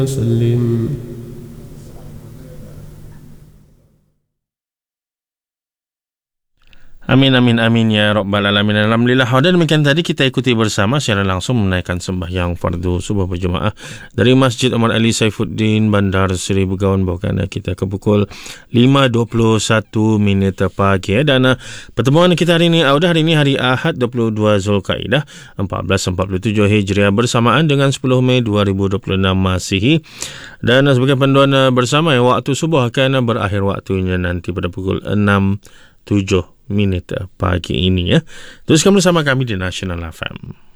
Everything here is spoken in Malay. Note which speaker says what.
Speaker 1: وسلم.
Speaker 2: Amin, amin, amin ya Rabbal Alamin. Alhamdulillah. Dan demikian tadi kita ikuti bersama secara langsung menaikkan sembahyang fardu subuh berjemaah dari Masjid Omar Ali Saifuddin, Bandar Seri Begawan. Bawakan kita ke pukul 5.21 pagi. Dan pertemuan kita hari ini hari Ahad 22 Zulkaidah 1447 Hijriah bersamaan dengan 10 Mei 2026 Masihi. Dan sebagai panduan bersama, waktu subuh akan berakhir waktunya nanti pada pukul 6.07 pagi ini ya. Teruskan bersama kami di National FM.